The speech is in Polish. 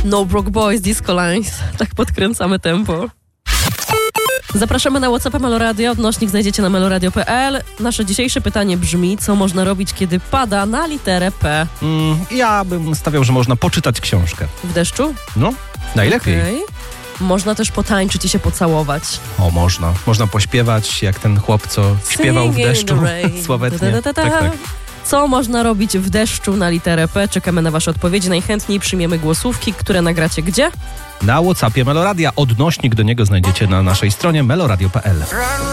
No Broke Boys, Disco Lines. Tak podkręcamy tempo. Zapraszamy na WhatsApp Meloradio. Odnośnik znajdziecie na meloradio.pl. Nasze dzisiejsze pytanie brzmi, co można robić, kiedy pada na literę P? Ja bym stawiał, że można poczytać książkę. W deszczu? No, najlepiej. Okay. Można też potańczyć i się pocałować. O, można. Można pośpiewać, jak ten chłop, co śpiewał w deszczu sławetnie. Tak. Co można robić w deszczu na literę P? Czekamy na wasze odpowiedzi. Najchętniej przyjmiemy głosówki, które nagracie gdzie? Na WhatsAppie Meloradia. Odnośnik do niego znajdziecie na naszej stronie meloradio.pl.